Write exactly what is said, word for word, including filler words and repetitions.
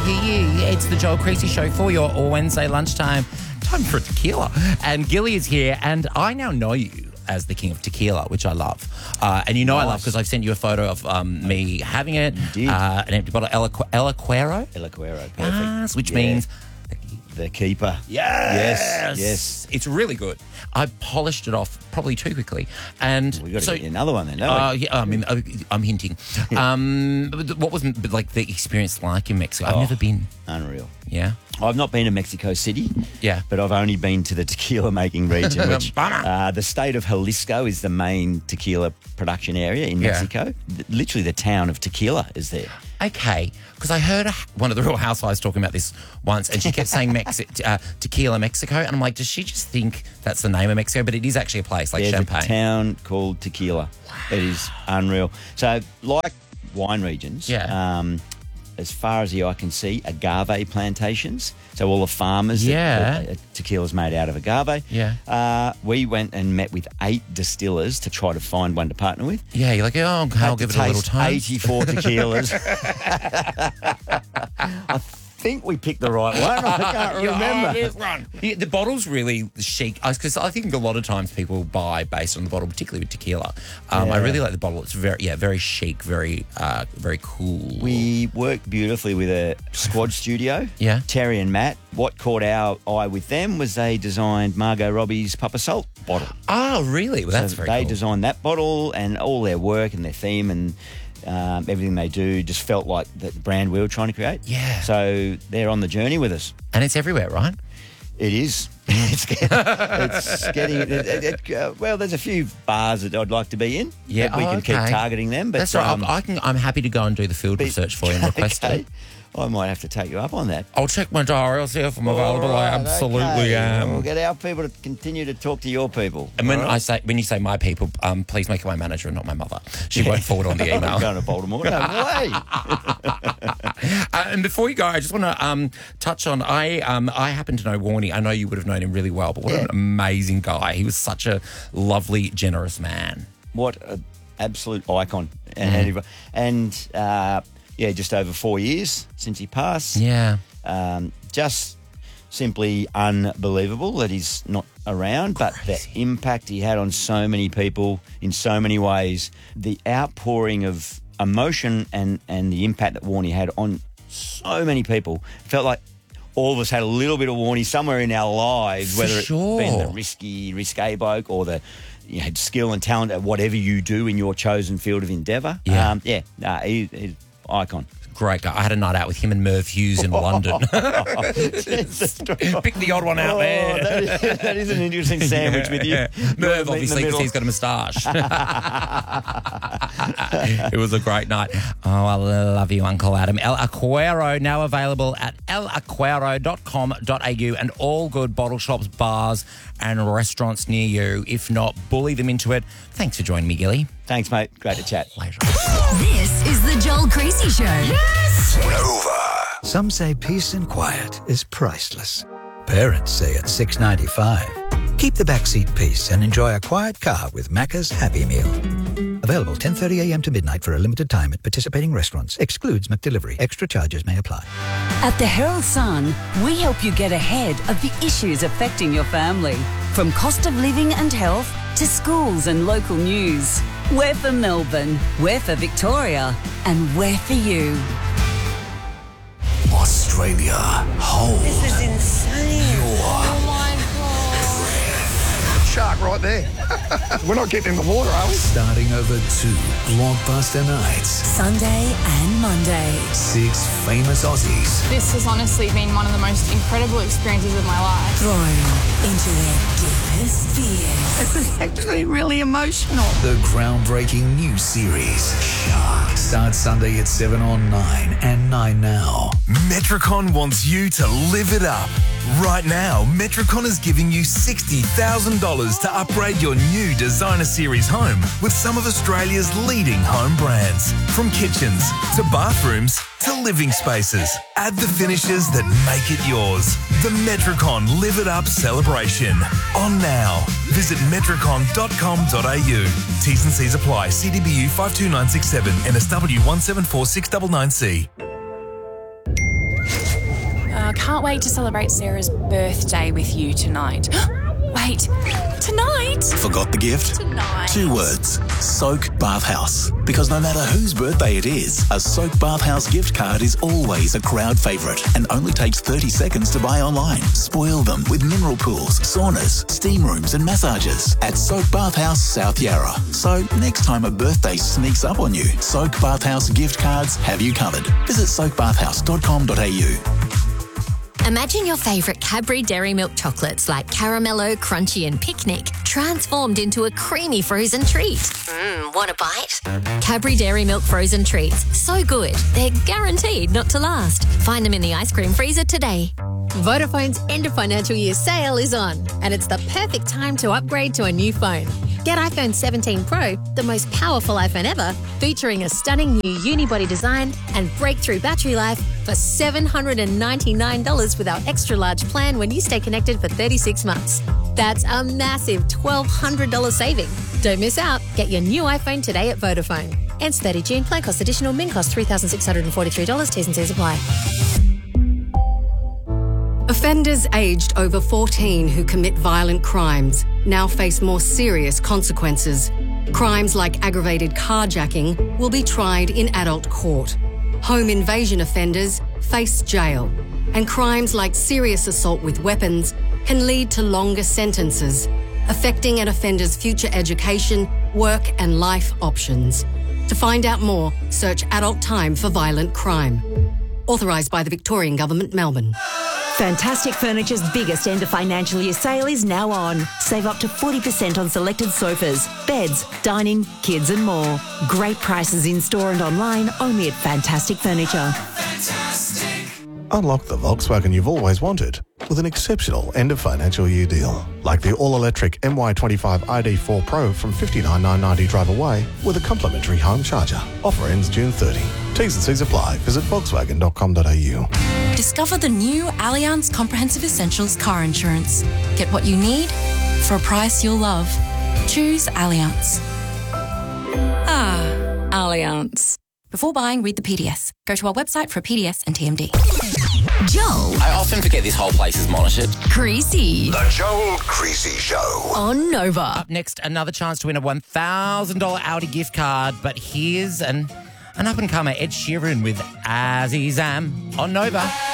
It's the Joel Creasy Show for your Wednesday lunchtime. Time for a tequila. And Gilly is here, and I now know you as the king of tequila, which I love. Uh, and you know nice. I love because I've sent you a photo of um, me having it. Indeed. Uh, an empty bottle, El, El Acuero. El Acuero, perfect. Yes, which yeah. means... The keeper. Yes. Yes, yes. It's really good. I polished it off probably too quickly. And We've got to so, get you another one then, don't uh, we? yeah, I mean, I'm hinting. um, but what was like the experience like in Mexico? I've Oh, never been. Unreal. Yeah? I've not been to Mexico City, Yeah. but I've only been to the tequila making region, which Bummer. uh, the state of Jalisco is the main tequila production area in Yeah. Mexico. Th- Literally the town of tequila is there. Okay, because I heard a, one of the Real Housewives talking about this once, and she kept saying Mexi- uh, Tequila Mexico, and I'm like, does she just think that's the name of Mexico? But it is actually a place like There's Champagne. a town called Tequila. It is unreal. So, like wine regions, Yeah. um, as far as the eye can see, agave plantations. So all the farmers, Yeah. that, that, uh, tequila's made out of agave. Yeah. Uh, we went and met with eight distillers to try to find one to partner with. Yeah, you're like, oh, I'll Had give to it a little taste time. eighty-four tequilas. I think we picked the right one. I can't Yeah, remember. there's one. Yeah, the bottle's really chic because I think a lot of times people buy based on the bottle, particularly with tequila. Um, I Yeah. really like the bottle. It's very, yeah, very chic, very, uh, very cool. We worked beautifully with a squad studio. Yeah. Terry and Matt. What caught our eye with them was they designed Margot Robbie's Papa Salt bottle. Oh, really? Well, that's so very they cool. designed that bottle, and all their work and their theme and um, everything they do just felt like the brand we were trying to create. Yeah. So they're on the journey with us. And it's everywhere, right? It is. it's getting. It's getting it, it, it, uh, well, there's a few bars that I'd like to be in. Yeah, but we oh, can okay. keep targeting them. But That's right. um, I I can. I'm happy to go and do the field be- research for you and request okay. it. I might have to take you up on that. I'll check my diary. I'll see if I'm available. All right, I absolutely okay. am. We'll get our people to continue to talk to your people. And when all I right? say when you say my people, um, please make it my manager and not my mother. She won't forward on the I'm email. going to Baltimore. No way. Uh, and before you go, I just want to um, touch on. I um, I happen to know Warnie. I know you would have known him really well, but what Yeah. an amazing guy! He was such a lovely, generous man. What an absolute icon. And, Mm. and uh, yeah, just over four years since he passed. Yeah, Um, just simply unbelievable that he's not around, but the impact he had on so many people in so many ways, the outpouring of emotion and, and the impact that Warnie had on so many people, felt like all of us had a little bit of Warnie somewhere in our lives, For whether it's sure. been the risky, risque bloke or the you know, skill and talent at whatever you do in your chosen field of endeavour. Yeah. Um, yeah, nah, he, he's icon. great guy. I had a night out with him and Merv Hughes in London. Pick the odd one out Oh, there. that, is, that is an interesting sandwich with you. Yeah. Merv, Yours meet in the obviously, because middle. he's got a moustache. It was a great night. Oh, I love you, Uncle Adam. El Acuero, now available at el acuero dot com dot a u and all good bottle shops, bars and restaurants near you. If not, bully them into it. Thanks for joining me, Gilly. Thanks, mate. Great to chat. Pleasure. This is the Joel Creasy Show. Yes! Nova. Some say peace and quiet is priceless. Parents say it's six ninety-five. Keep the backseat peace and enjoy a quiet car with Macca's Happy Meal. Available ten thirty a m to midnight for a limited time at participating restaurants. Excludes McDelivery. Extra charges may apply. At the Herald Sun, we help you get ahead of the issues affecting your family. From cost of living and health to schools and local news. We're for Melbourne, we're for Victoria, and we're for you. Australia, hold This is insane. your Oh my god. Shark right there. We're not getting in the water, are we? starting over two blockbuster nights. Sunday and Monday. Six famous Aussies This has honestly been one of the most incredible experiences of my life. Thrown into their deepest fears. This is actually really emotional. The groundbreaking new series, Shark, starts Sunday at seven on nine and nine now. Metricon wants you to live it up. Right now, Metricon is giving you sixty thousand dollars to upgrade your new designer series home with some of Australia's leading home brands. From kitchens to bathrooms to living spaces. Add the finishes that make it yours. The Metricon Live It Up celebration. On now. Visit metricon dot com dot a u. T's and C's apply. C D B U five two nine six seven N S W one seven four six nine nine C. I can't wait to celebrate Sarah's birthday with you tonight. Wait, tonight? Forgot the gift? Tonight. Two words. Soak Bathhouse. Because no matter whose birthday it is, a Soak Bathhouse gift card is always a crowd favourite and only takes thirty seconds to buy online. Spoil them with mineral pools, saunas, steam rooms and massages at Soak Bathhouse South Yarra. So next time a birthday sneaks up on you, Soak Bathhouse gift cards have you covered. Visit soak bathhouse dot com dot a u. Imagine your favourite Cadbury Dairy Milk chocolates like Caramello, Crunchy and Picnic transformed into a creamy frozen treat. Mmm, want a bite? Cadbury Dairy Milk frozen treats. So good, they're guaranteed not to last. Find them in the ice cream freezer today. Vodafone's end of financial year sale is on, and it's the perfect time to upgrade to a new phone. Get iPhone seventeen Pro, the most powerful iPhone ever, featuring a stunning new unibody design and breakthrough battery life for seven hundred ninety-nine dollars with our extra large plan when you stay connected for thirty-six months. That's a massive twelve hundred dollars saving. Don't miss out. Get your new iPhone today at Vodafone. Ends thirtieth of June. Plan cost additional. Min cost three thousand six hundred forty-three dollars. T's and C's apply. Offenders aged over fourteen who commit violent crimes now face more serious consequences. Crimes like aggravated carjacking will be tried in adult court. Home invasion offenders face jail. And crimes like serious assault with weapons can lead to longer sentences, affecting an offender's future education, work and life options. To find out more, search Adult Time for Violent Crime. Authorised by the Victorian Government, Melbourne. Fantastic Furniture's biggest end of financial year sale is now on. Save up to forty percent on selected sofas, beds, dining, kids and more. Great prices in store and online only at Fantastic Furniture. Unlock the Volkswagen you've always wanted with an exceptional end of financial year deal. Like the all-electric M Y twenty-five I D four Pro from fifty-nine thousand nine hundred ninety drive away with a complimentary home charger. Offer ends June thirtieth. T's and C's apply. Visit volkswagen dot com dot a u. Discover the new Allianz Comprehensive Essentials car insurance. Get what you need for a price you'll love. Choose Allianz. Ah, Allianz. Before buying, read the P D S. Go to our website for a P D S and T M D. Joel. I often forget this whole place is monitored. Creasy. The Joel Creasy Show. On Nova. Up next, another chance to win a one thousand dollars Audi gift card. But here's an, an up-and-comer, Ed Sheeran with Azizam on Nova.